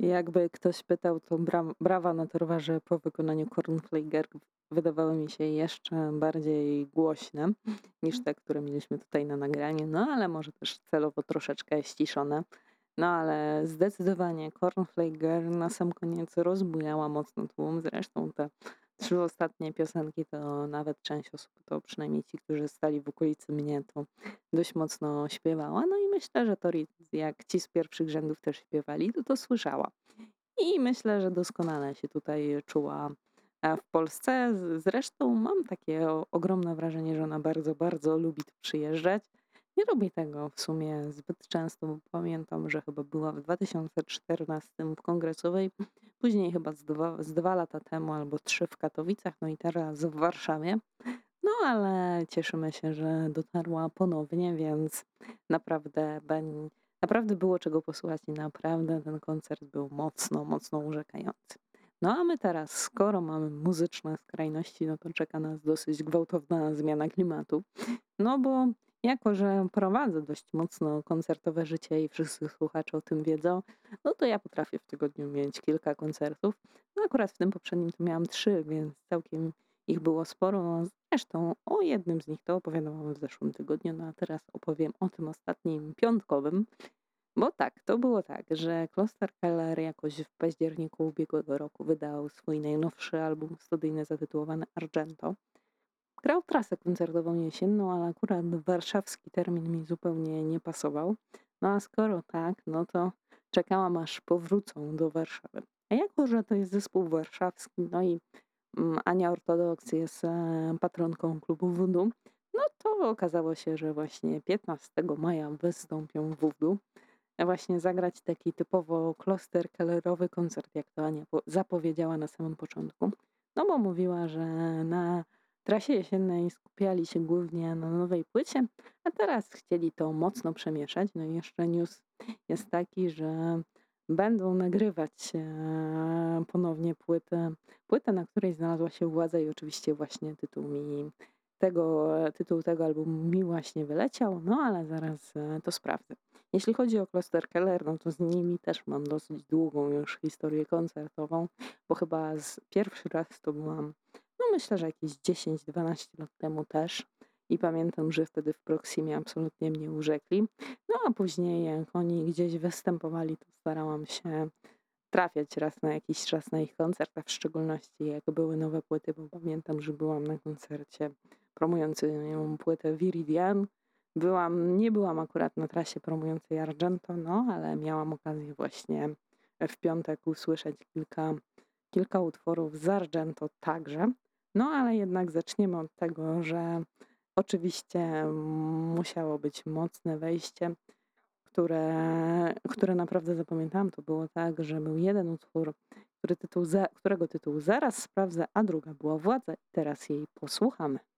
Jakby ktoś pytał, to brawa na Torwarze po wykonaniu Cornflaker wydawały mi się jeszcze bardziej głośne niż te, które mieliśmy tutaj na nagraniu, no ale może też celowo troszeczkę ściszone. No ale zdecydowanie Cornflaker na sam koniec rozbujała mocno tłum. Zresztą te trzy ostatnie piosenki to nawet część osób, to przynajmniej ci, którzy stali w okolicy mnie, to dość mocno śpiewała. No i myślę, że Tori, jak ci z pierwszych rzędów też śpiewali, to słyszała. I myślę, że doskonale się tutaj czuła w Polsce. Zresztą mam takie ogromne wrażenie, że ona bardzo, bardzo lubi tu przyjeżdżać. Nie robi tego w sumie zbyt często, bo pamiętam, że chyba była w 2014 w Kongresowej, później chyba z 2 lata temu albo 3 w Katowicach, no i teraz w Warszawie. No ale cieszymy się, że dotarła ponownie, więc naprawdę, naprawdę było czego posłuchać i naprawdę ten koncert był mocno, mocno urzekający. No a my teraz, skoro mamy muzyczne skrajności, no to czeka nas dosyć gwałtowna zmiana klimatu. No bo jako, że prowadzę dość mocno koncertowe życie i wszyscy słuchacze o tym wiedzą, no to ja potrafię w tygodniu mieć kilka koncertów. No akurat w tym poprzednim to miałam 3, więc całkiem ich było sporo. No, zresztą o jednym z nich to opowiadałam w zeszłym tygodniu, no a teraz opowiem o tym ostatnim piątkowym. Bo tak, to było tak, że Kloster Keller jakoś w październiku ubiegłego roku wydał swój najnowszy album studyjny zatytułowany Argento. Grał trasę koncertową jesienną, ale akurat warszawski termin mi zupełnie nie pasował. No a skoro tak, no to czekałam aż powrócą do Warszawy. A jako, że to jest zespół warszawski, no i Ania Ortodoks jest patronką klubu Voodoo, no to okazało się, że właśnie 15 maja wystąpią w Voodoo. Właśnie zagrać taki typowo kloster-kellerowy koncert, jak to Ania zapowiedziała na samym początku. No bo mówiła, że na trasie jesiennej skupiali się głównie na nowej płycie, a teraz chcieli to mocno przemieszać. No i jeszcze news jest taki, że będą nagrywać ponownie płytę, na której znalazła się władza i oczywiście właśnie tytuł tego albumu mi właśnie wyleciał, no ale zaraz to sprawdzę. Jeśli chodzi o Kloster Keller, no to z nimi też mam dosyć długą już historię koncertową, bo chyba pierwszy raz to byłam, no myślę, że jakieś 10-12 lat temu też. I pamiętam, że wtedy w Proximie absolutnie mnie urzekli. No a później jak oni gdzieś występowali, to starałam się trafiać raz na jakiś czas na ich koncert, a w szczególności jak były nowe płyty, bo pamiętam, że byłam na koncercie promującym płytę Viridian. Nie byłam akurat na trasie promującej Argento, no ale miałam okazję właśnie w piątek usłyszeć kilka utworów z Argento także. No ale jednak zaczniemy od tego, że oczywiście musiało być mocne wejście, które naprawdę zapamiętałam. To było tak, że był jeden utwór, którego tytuł zaraz sprawdzę, a druga była Władza i teraz jej posłuchamy.